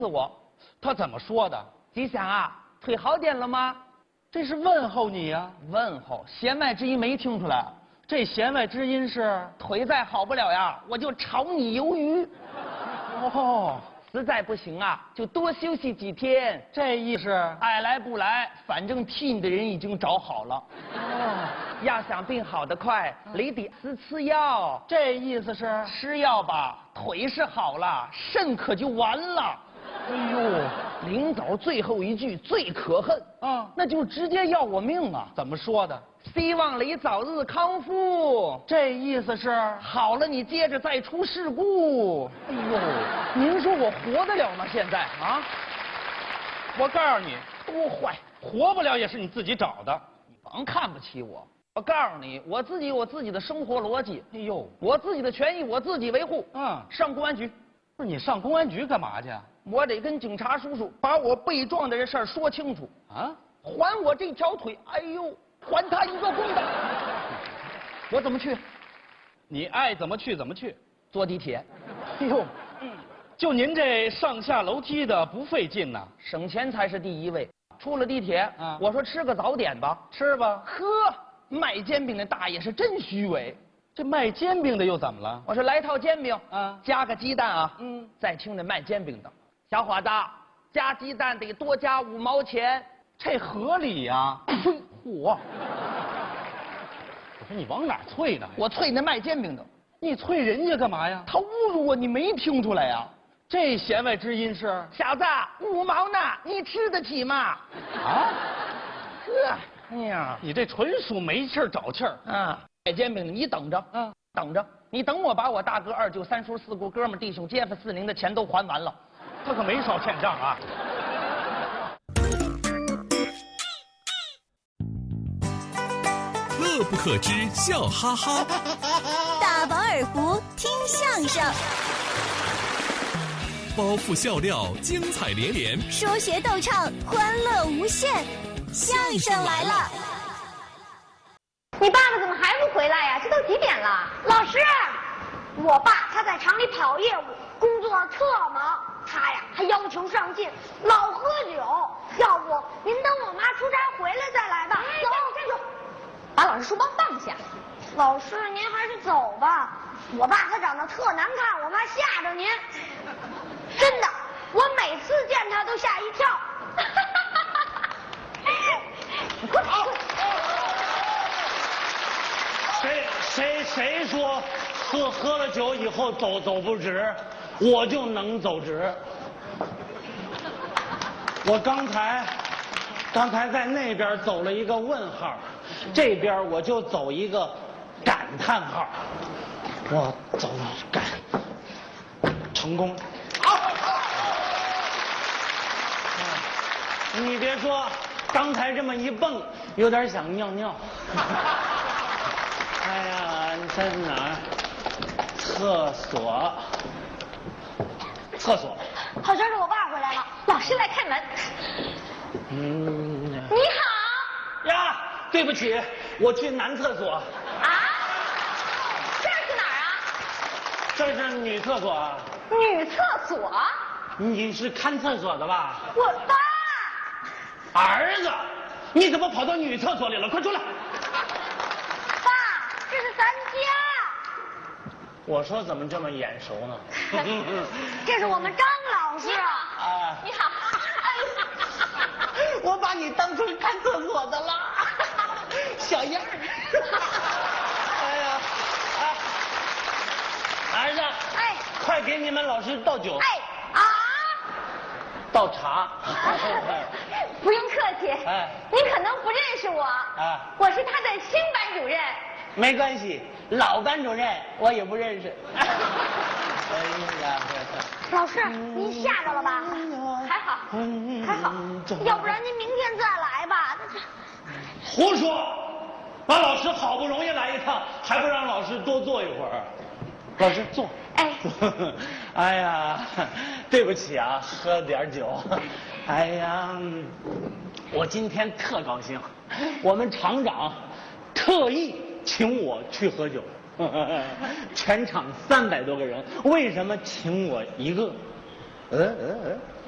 我。 他怎么说的？ 吉祥啊，腿好点了吗？ 这是问候你呀、 问候，弦外之音没听出来。 这弦外之音是？ 腿再好不了呀，我就炒你鱿鱼。 哦， 实在不行啊，就多休息几天。 这意思。 爱来不来，反正替你的人已经找好了。 哦， 要想病好得快，你得吃药。 这意思是？ 吃药吧，腿是好了，肾可就完了。 哎呦， 临走最后一句最可恨啊， 那就直接要我命啊！ 怎么说的？ 希望你早日康复。 这意思是？ 好了，你接着再出事故。 哎呦， 您说我活得了吗？现在啊？ 我告诉你， 多坏， 活不了也是你自己找的。 你甭看不起我。我告诉你，我自己有我自己的生活逻辑。 哎呦， 我自己的权益我自己维护。上公安局。 不是你上公安局干嘛去？ 我得跟警察叔叔把我被撞的这事儿说清楚啊！ 还我这条腿，哎呦，还他一个公道。我怎么去？ 你爱怎么去怎么去。 坐地铁。 哎呦，就您这上下楼梯的不费劲呐， 省钱才是第一位。出了地铁，我说吃个早点吧， 吃吧。 呵，卖煎饼的大爷是真虚伪。 这卖煎饼的又怎么了？ 我说来套煎饼，加个鸡蛋啊。再听这卖煎饼的，小伙子，加鸡蛋得多加5毛钱， 这合理呀。 嚯！我说你往哪儿啐呢？ 我啐那卖煎饼的。 你啐人家干嘛呀？ 他侮辱我，你没听出来呀？ 这弦外之音是？ 小子，5毛呢，你吃得起吗？ 啊？ 呵，哎呀， 你这纯属没气儿找气儿。 卖煎饼的，你等着，等着，你等我把我大哥、二舅、三叔、四姑、哥们、弟兄、街坊、四邻的钱都还完了， 他可没少欠账啊。 乐不可支，笑哈哈。 大饱耳福，听相声。 包袱笑料，精彩连连。 说学逗唱，欢乐无限。相声来了。 你爸爸怎么还不回来呀？这都几点了？老师，我爸他在厂里跑业务，工作特忙，他呀还要求上进，老喝酒。要不您等我妈出差回来再来吧。走，站住！ 把老师书包放下。 老师，您还是走吧。我爸他长得特难看，我怕吓着您。真的，我每次见他都吓一跳。 谁说喝了酒以后走不直，我就能走直。我刚才在那边走了一个问号，这边我就走一个感叹号。我走感成功。你别说，刚才这么一蹦，有点想尿尿。哎呀，你在哪儿？厕所。 好像是我爸回来了， 老师来开门。 你好。 呀，对不起，我去男厕所。 啊？这是哪儿啊？ 这是女厕所啊。 女厕所？ 你是看厕所的吧？ 我爸。 儿子，你怎么跑到女厕所里了？快出来！ 爸，这是咱家。 我说怎么这么眼熟呢？ 这是我们张老师。 你好。 我把你当成看厕所的了，小样儿。哎呀，儿子，快给你们老师倒酒。倒茶。 不用客气。您可能不认识我。我是他的新班主任。 没关系，老班主任我也不认识。哎呀， 老师，您吓着了吧？ 还好，还好。 要不然您明天再来吧。 胡说！把老师好不容易来一趟，还不让老师多坐一会儿？老师坐。哎呀，对不起啊，喝点酒。哎呀，我今天特高兴，我们厂长特意请我去喝酒。全场300多个人，为什么请我一个？